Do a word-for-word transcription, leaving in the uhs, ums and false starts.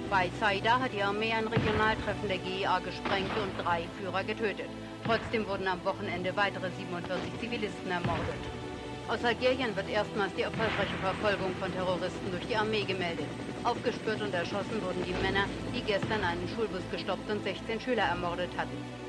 Bei Zaida hat die Armee ein Regionaltreffen der G I A gesprengt und drei Führer getötet. Trotzdem wurden am Wochenende weitere siebenundvierzig Zivilisten ermordet. Aus Algerien wird erstmals die erfolgreiche Verfolgung von Terroristen durch die Armee gemeldet. Aufgespürt und erschossen wurden die Männer, die gestern einen Schulbus gestoppt und sechzehn Schüler ermordet hatten.